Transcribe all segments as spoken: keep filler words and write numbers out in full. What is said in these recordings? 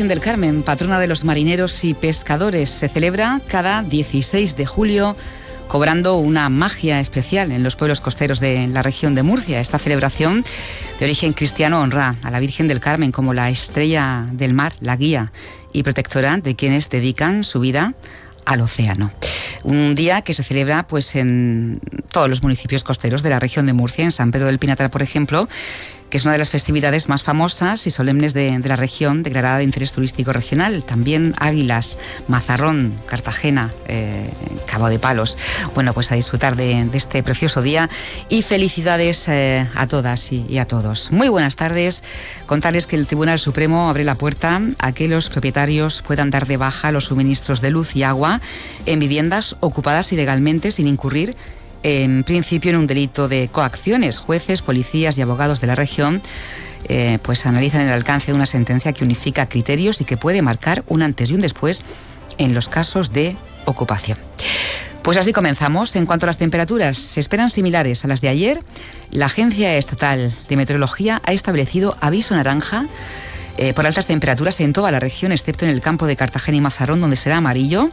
Virgen del Carmen, patrona de los marineros y pescadores, se celebra cada dieciséis de julio, cobrando una magia especial en los pueblos costeros de la región de Murcia. Esta celebración de origen cristiano honra a la Virgen del Carmen como la estrella del mar, la guía y protectora de quienes dedican su vida al océano. Un día que se celebra pues en todos los municipios costeros de la región de Murcia, en San Pedro del Pinatar, por ejemplo, que es una de las festividades más famosas y solemnes de, de la región, declarada de interés turístico regional. También Águilas, Mazarrón, Cartagena, eh, Cabo de Palos. Bueno, pues a disfrutar de, de este precioso día y felicidades eh, a todas y, y a todos. Muy buenas tardes. Contarles que el Tribunal Supremo abre la puerta a que los propietarios puedan dar de baja los suministros de luz y agua en viviendas ocupadas ilegalmente sin incurrir en principio en un delito de coacciones. Jueces, policías y abogados de la región eh, pues analizan el alcance de una sentencia que unifica criterios y que puede marcar un antes y un después en los casos de ocupación. Pues así comenzamos. En cuanto a las temperaturas, se esperan similares a las de ayer. La Agencia Estatal de Meteorología ha establecido aviso naranja Eh, por altas temperaturas en toda la región, excepto en el campo de Cartagena y Mazarrón, donde será amarillo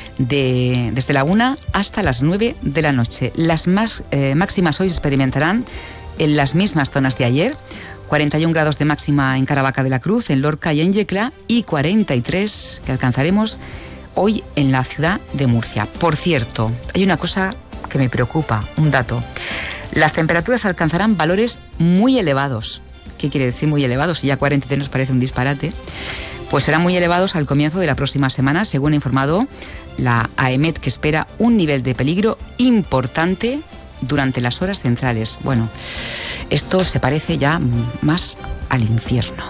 de, desde la una hasta las nueve de la noche. Las más, eh, máximas hoy se experimentarán en las mismas zonas de ayer: cuarenta y un grados de máxima en Caravaca de la Cruz, en Lorca y en Yecla, y cuarenta y tres que alcanzaremos hoy en la ciudad de Murcia. Por cierto, hay una cosa que me preocupa, un dato. Las temperaturas alcanzarán valores muy elevados. ¿Qué quiere decir muy elevados? Si ya cuarenta y tres nos parece un disparate, pues serán muy elevados al comienzo de la próxima semana, según ha informado la AEMET, que espera un nivel de peligro importante durante las horas centrales. Bueno, esto se parece ya más al infierno.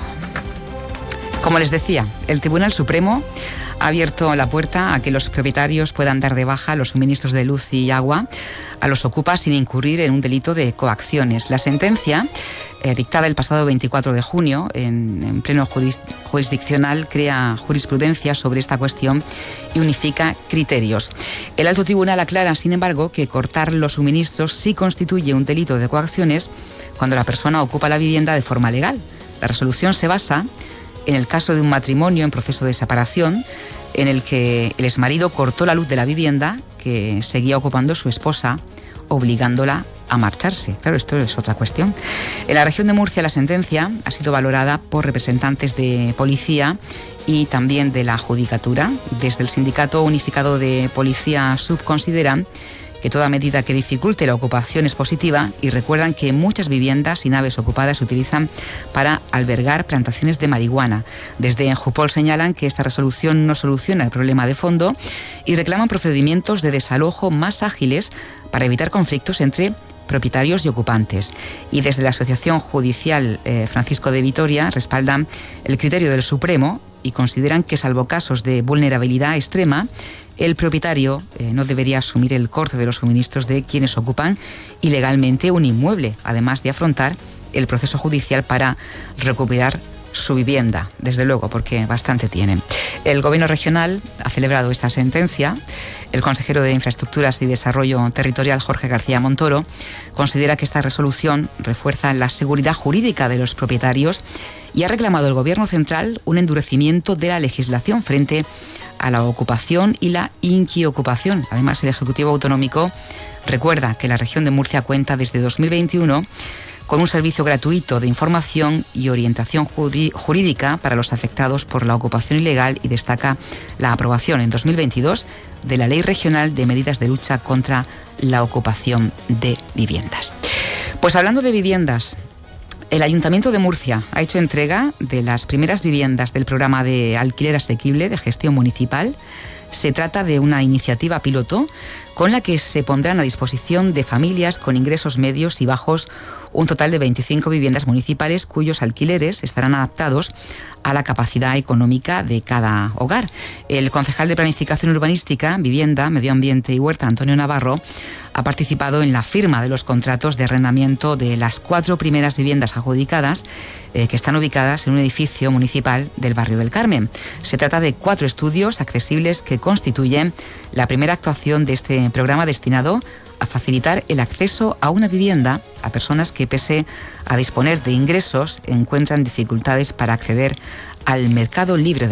Como les decía, el Tribunal Supremo ha abierto la puerta a que los propietarios puedan dar de baja los suministros de luz y agua a los ocupas sin incurrir en un delito de coacciones. La sentencia, eh, dictada el pasado veinticuatro de junio en, en pleno juris, jurisdiccional, crea jurisprudencia sobre esta cuestión y unifica criterios. El alto tribunal aclara, sin embargo, que cortar los suministros sí constituye un delito de coacciones cuando la persona ocupa la vivienda de forma legal. La resolución se basa en el caso de un matrimonio en proceso de separación, en el que el exmarido cortó la luz de la vivienda que seguía ocupando su esposa, obligándola a marcharse. Claro, esto es otra cuestión. En la región de Murcia, la sentencia ha sido valorada por representantes de policía y también de la judicatura. Desde el Sindicato Unificado de Policía Sub consideran que toda medida que dificulte la ocupación es positiva y recuerdan que muchas viviendas y naves ocupadas se utilizan para albergar plantaciones de marihuana. Desde Enjupol señalan que esta resolución no soluciona el problema de fondo y reclaman procedimientos de desalojo más ágiles para evitar conflictos entre propietarios y ocupantes. Y desde la Asociación Judicial eh, Francisco de Vitoria respaldan el criterio del Supremo y consideran que, salvo casos de vulnerabilidad extrema, el propietario eh, no debería asumir el corte de los suministros de quienes ocupan ilegalmente un inmueble, además de afrontar el proceso judicial para recuperar su vivienda, desde luego, porque bastante tienen. El Gobierno regional ha celebrado esta sentencia. El consejero de Infraestructuras y Desarrollo Territorial, Jorge García Montoro, considera que esta resolución refuerza la seguridad jurídica de los propietarios y ha reclamado al Gobierno central un endurecimiento de la legislación frente a la ocupación y la inquiocupación. Además, el Ejecutivo Autonómico recuerda que la región de Murcia cuenta desde dos mil veintiuno con un servicio gratuito de información y orientación jurídica para los afectados por la ocupación ilegal y destaca la aprobación en dos mil veintidós de la Ley Regional de Medidas de Lucha contra la Ocupación de Viviendas. Pues hablando de viviendas, el Ayuntamiento de Murcia ha hecho entrega de las primeras viviendas del programa de alquiler asequible de gestión municipal. Se trata de una iniciativa piloto con la que se pondrán a disposición de familias con ingresos medios y bajos un total de veinticinco viviendas municipales cuyos alquileres estarán adaptados a la capacidad económica de cada hogar. El concejal de Planificación Urbanística, Vivienda, Medio Ambiente y Huerta, Antonio Navarro, ha participado en la firma de los contratos de arrendamiento de las cuatro primeras viviendas adjudicadas eh, que están ubicadas en un edificio municipal del barrio del Carmen. Se trata de cuatro estudios accesibles que constituyen la primera actuación de este programa destinado a facilitar el acceso a una vivienda a personas que, pese a disponer de ingresos, encuentran dificultades para acceder al mercado libre de